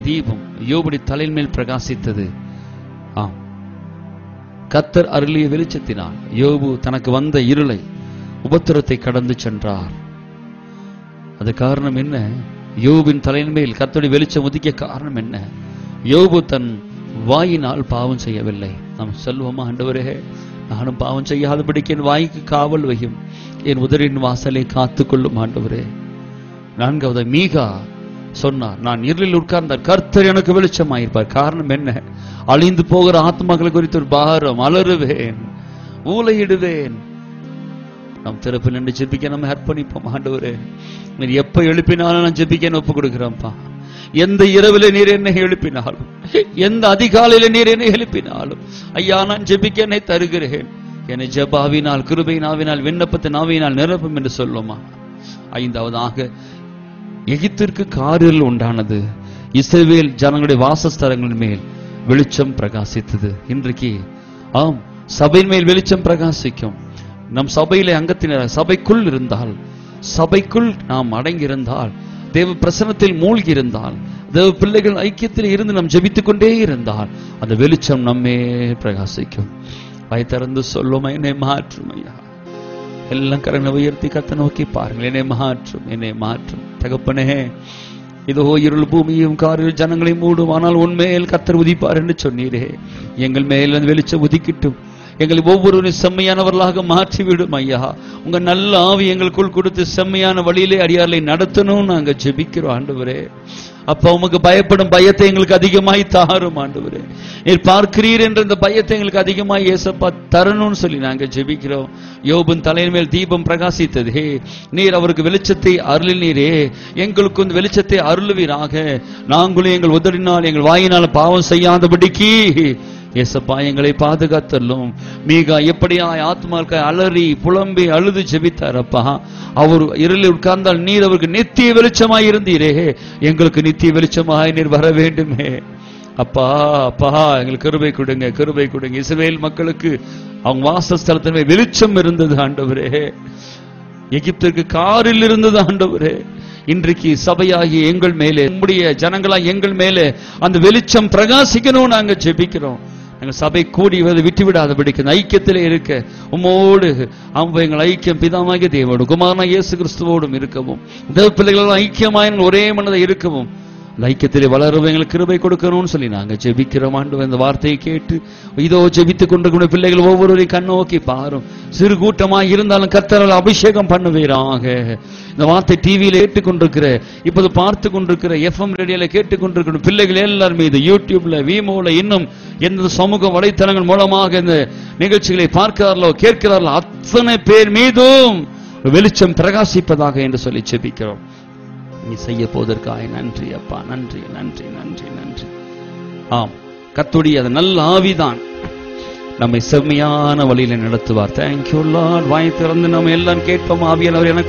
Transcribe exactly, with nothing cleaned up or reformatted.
தீபம் யோபுடைய தலையின் மேல் பிரகாசித்தது. ஆம், கர்த்தர் அருளிய வெளிச்சத்தினால் யோபு தனக்கு வந்த இருளை உபத்திரத்தை கடந்து சென்றார். அது காரணம் என்ன? யோபின் தலையின் மேல் கர்த்தருடைய வெளிச்சம் உதிக்க காரணம் என்ன? யோபு தன் வாயினால் பாவம் செய்யவில்லை. நாம் சொல்வோமா, ஆண்டவரே நானும் பாவம் செய்யாதபடிக்கு என் வாய்க்கு காவல் வையும், என் உதரின் வாசலை காத்துக்கொள்ளும் ஆண்டவரே. நான்காவது மீகா சொன்னார், நான் இருளில் உட்கார்ந்த கர்த்தர் எனக்கு வெளிச்சமாயிருப்பார். காரணம் என்ன? அழிந்து போகிற ஆத்மாக்கள் குறித்து ஒரு பாரம், அலறுவேன், ஊலையிடுவேன். நம் திறப்பில் நின்று ஜெபிக்க நம்ம அர்ப்பணிப்போம். ஆண்டவரே நீர் எப்ப எழுப்பினாலும் நான் ஜெபிக்க ஒப்பு கொடுக்கிறேன்ப்பா. எந்த இரவில நீர் என்னை எழுப்பினாலும், எந்த அதிகாலையில நீர் என்னை எழுப்பினாலும், ஐயா நான் ஜெபிக்க என்னை தருகிறேன். என்னை ஜெபாவினால், கிருபை நாவினால், விண்ணப்பத்தை நாவினால் நிரப்பும் என்று சொல்லுமா. ஐந்தாவதாக எகிப்திற்கு காரில் உண்டானது. இஸ்ரவேல் ஜனங்களுடைய வாசஸ்தலங்களின் மேல் வெளிச்சம் பிரகாசித்தது. இன்றைக்கு ஆம், சபையின் மேல் வெளிச்சம் பிரகாசிக்கும். நம் சபையிலே அங்கத்தினர் சபைக்குள் இருந்தால், சபைக்குள் நாம் அடங்கி இருந்தால், தேவ பிரசன்னத்தில் மூழ்கி இருந்தால், தேவ பிள்ளைகள் ஐக்கியத்தில் இருந்து நாம் ஜெபித்துக் கொண்டே இருந்தால் அந்த வெளிச்சம் நம்மே பிரகாசிக்கும். வாய் திறந்து சொல்லுமா, என்னை மாற்றும் ஐயா. எல்லாம் கரங்களை உயர்த்தி கர்த்தரை நோக்கி பாருங்கள். என்னை மாற்றும், என்னை மாற்றும் தகப்பனே. இதோ இருள் பூமியும் காரில் ஜனங்களை மூடும், ஆனால் உன்மேல் கர்த்தர் உதிப்பார் என்று சொன்னீரே. எங்கள் மேல் அந்த வெளிச்சம் உதிக்கிட்டும், எங்களை ஒவ்வொருவரும் செம்மையானவர்களாக மாற்றிவிடும் ஐயா. உங்க நல்ல ஆவி எங்களுக்குள் கொடுத்து செம்மையான வழியிலே அடியார்களை நடத்தணும் நாங்க ஜெபிக்கிறோம் ஆண்டவரே. அப்ப உமக்கு பயப்படும் பயத்தை எங்களுக்கு அதிகமாய் தாரும் ஆண்டவரே. நீர் பார்க்கிறீர் என்ற இந்த பயத்தை எங்களுக்கு அதிகமாய் ஏசப்பா தரணும்னு சொல்லி நாங்க ஜெபிக்கிறோம். யோபின் தலையின் மேல் தீபம் பிரகாசித்ததே, நீர் அவருக்கு வெளிச்சத்தை அருளினீரே, எங்களுக்கு இந்த வெளிச்சத்தை அருளுவீராக. நாங்களும் எங்கள் உதறினால் எங்கள் வாயினால் பாவம் செய்யாதபடிக்கு ஏசப்பா எங்களை பாதுகாத்தல்லும். மீகா எப்படியாய் ஆத்மாக்கள் அலறி புலம்பி அழுது ஜெபித்தாரப்பா. அவர் இருளில் உட்கார்ந்தால் நீர் அவருக்கு நித்திய வெளிச்சமாய் இருந்தீரே, எங்களுக்கு நித்திய வெளிச்சமாய் நீர் வர வேண்டுமே அப்பா. அப்பா எங்களுக்கு கிருபை கொடுங்க, கிருபை கொடுங்க. இஸ்ரவேல் மக்களுக்கு அவங்க வாசஸ்தலத்திலே வெளிச்சம் இருந்தது ஆண்டவரே. எகிப்திற்கு காரில் இருந்தது ஆண்டவரே. இன்றைக்கு சபையாகி எங்கள் மேலே, நம்முடைய ஜனங்களாக எங்கள் மேலே அந்த வெளிச்சம் பிரகாசிக்கணும் நாங்க ஜெபிக்கிறோம். எங்கள் சபை கூடி விட்டு விடாதபடிக்கு ஐக்கியத்திலே இருக்க உம்மோடு அவங்க எங்கள் ஐக்கியம் பிதாமாகிய தேவோடு குமாரனா இயேசு கிறிஸ்துவோடும் இருக்கவும், தேவ பிள்ளைகள் ஐக்கியமாய் ஒரே மனதை இருக்கவும், ஐக்கியத்திலே வளரவும் எங்களுக்கு கிருபை கொடுக்கணும்னு சொல்லி நாங்க ஜெபிக்கிறோம் ஆண்டவரே. இந்த வார்த்தையை கேட்டு இதோ ஜெபித்துக் கொண்டிருக்கிற பிள்ளைகள் ஒவ்வொருவரையும் கண்ணோக்கி பாரும். சிறு கூட்டமாய் இருந்தாலும் கர்த்தரால் அபிஷேகம் பண்ணுவீராக. இந்த வார்த்தை டிவியில கேட்டுக்கொண்டிருக்கிற, இப்போது பார்த்து கொண்டிருக்கிற, எஃப்எம் ரேடியோல கேட்டுக்கொண்டிருக்கிற பிள்ளைகள் எல்லாருமே இது யூடியூப்ல, வீமோல, இன்னும் எந்த சமூக வலைத்தளங்கள் மூலமாக இந்த நிகழ்ச்சிகளை பார்க்கிறார்களோ கேட்கிறார்களோ அத்தனை பேர் மீதும் வெளிச்சம் பிரகாசிப்பதாக என்று சொல்லி ஜெபிக்கிறோம். நீ செய்ய போவதற்காக நன்றி அப்பா, நன்றி நன்றி நன்றி நன்றி. ஆம், கர்த்தருடைய அந்த நல்ல ஆவிதான் நம்மை செம்மையான வழியில நடத்துவார். Thank you Lord. வாய் திறந்து நம்ம எல்லாம் கேட்போம். ஆவியானவர் எனக்கு